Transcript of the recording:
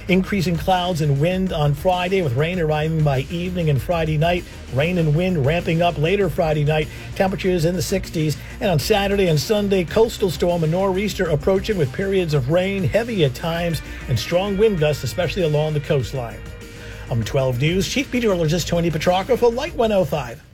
Increasing clouds and wind on Friday with rain arriving by evening and Friday night. Rain and wind ramping up later Friday night. Temperatures in the 60s. And on Saturday and Sunday, coastal storm and nor'easter approaching with periods of rain, heavy at times, and strong wind gusts, especially along the coastline. I'm 12 News Chief Meteorologist Tony Petrarca for Light 105.